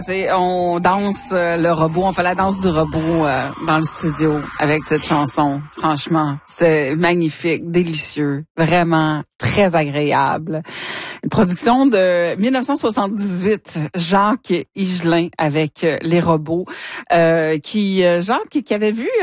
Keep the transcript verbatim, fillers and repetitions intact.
C'est, on danse euh, le robot, on fait la danse du robot euh, dans le studio avec cette chanson. Franchement, c'est magnifique, délicieux, vraiment très agréable. Une production de dix-neuf cent soixante-dix-huit, Jacques Higelin avec euh, les robots, euh, qui Jacques qui avait vu